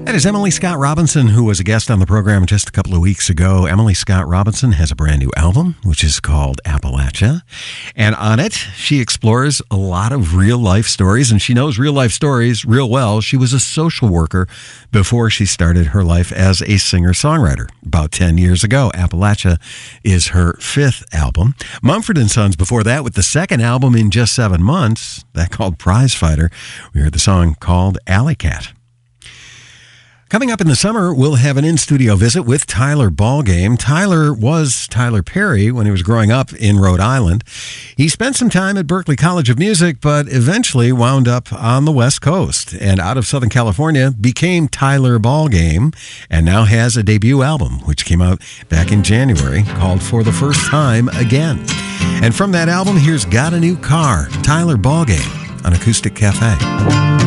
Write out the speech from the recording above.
That is Emily Scott Robinson, who was a guest on the program just a couple of weeks ago. Emily Scott Robinson has a brand new album, which is called Appalachia. And on it, she explores a lot of real-life stories, and she knows real-life stories real well. She was a social worker before she started her life as a singer-songwriter. About 10 years ago, Appalachia is her fifth album. Mumford & Sons before that with the second album in just 7 months, that called Prize Fighter. We heard the song called Alley Cat. Coming up in the summer, we'll have an in-studio visit with Tyler Ballgame. Tyler was Tyler Perry when he was growing up in Rhode Island. He spent some time at Berklee College of Music, but eventually wound up on the West Coast and out of Southern California, became Tyler Ballgame, and now has a debut album, which came out back in January, called For the First Time Again. And from that album, here's Got a New Car, Tyler Ballgame on Acoustic Cafe.